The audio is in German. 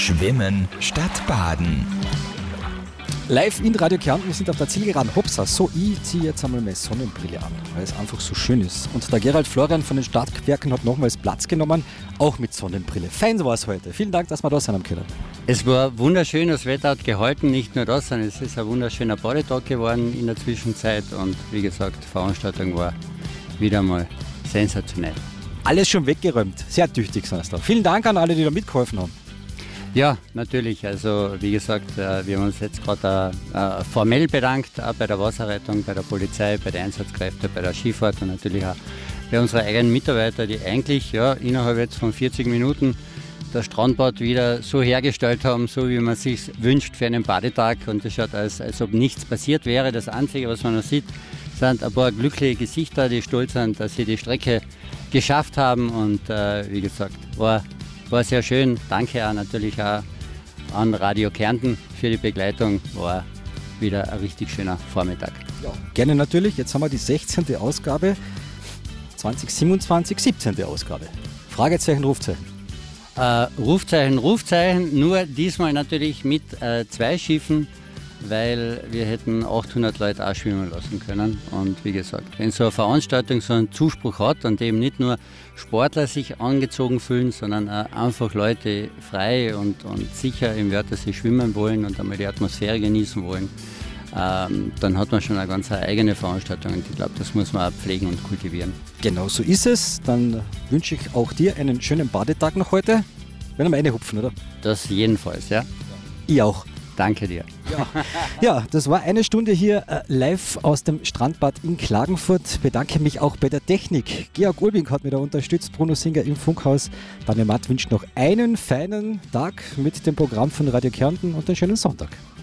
Schwimmen statt Baden. Live in Radio Kärnten, wir sind auf der Zielgeraden. Hopsa, so, ich ziehe jetzt einmal meine Sonnenbrille an, weil es einfach so schön ist. Und der Gerald Florian von den Stadtwerken hat nochmals Platz genommen, auch mit Sonnenbrille. Fein war es heute. Vielen Dank, dass wir da sein haben können. Es war wunderschön, das Wetter hat gehalten, nicht nur das, sondern es ist ein wunderschöner Badetag geworden in der Zwischenzeit. Und wie gesagt, die Veranstaltung war wieder mal sensationell. Alles schon weggeräumt, sehr tüchtig sind es da. Vielen Dank an alle, die da mitgeholfen haben. Ja, natürlich. Also wie gesagt, wir haben uns jetzt gerade formell bedankt, auch bei der Wasserrettung, bei der Polizei, bei den Einsatzkräften, bei der Skifahrt und natürlich auch bei unseren eigenen Mitarbeitern, die eigentlich innerhalb jetzt von 40 Minuten das Strandbad wieder so hergestellt haben, so wie man es sich wünscht für einen Badetag. Und es schaut aus, als ob nichts passiert wäre. Das Einzige, was man noch sieht, sind ein paar glückliche Gesichter, die stolz sind, dass sie die Strecke geschafft haben. Und wie gesagt, war sehr schön. Danke auch natürlich auch an Radio Kärnten für die Begleitung. War wieder ein richtig schöner Vormittag. Ja, gerne natürlich. Jetzt haben wir die 16. Ausgabe, 2027, 17. Ausgabe. Fragezeichen, Rufzeichen. Rufzeichen, nur diesmal natürlich mit 2 Schiffen, weil wir hätten 800 Leute auch schwimmen lassen können. Und wie gesagt, wenn so eine Veranstaltung so einen Zuspruch hat und eben nicht nur Sportler sich angezogen fühlen, sondern auch einfach Leute frei und sicher im Wörthersee schwimmen wollen und einmal die Atmosphäre genießen wollen, dann hat man schon eine ganz eigene Veranstaltung und ich glaube, das muss man auch pflegen und kultivieren. Genau so ist es. Dann wünsche ich auch dir einen schönen Badetag noch heute. Wenn wir eine hupfen, oder? Das jedenfalls, ja. Ich auch. Danke dir. Ja, das war eine Stunde hier live aus dem Strandbad in Klagenfurt. Bedanke mich auch bei der Technik. Georg Ulbing hat mich da unterstützt, Bruno Singer im Funkhaus. Daniel Matt wünscht noch einen feinen Tag mit dem Programm von Radio Kärnten und einen schönen Sonntag.